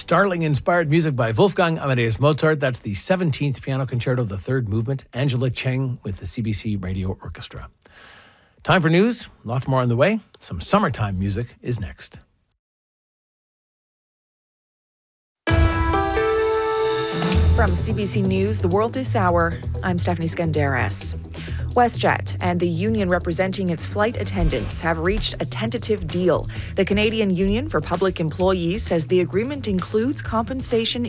Starling-inspired music by Wolfgang Amadeus Mozart. That's the 17th Piano Concerto, the third movement. Angela Cheng with the CBC Radio Orchestra. Time for news. Lots more on the way. Some summertime music is next. From CBC News, The World This Hour, I'm Stephanie Skandaris. WestJet and the union representing its flight attendants have reached a tentative deal. The Canadian Union for Public Employees says the agreement includes compensation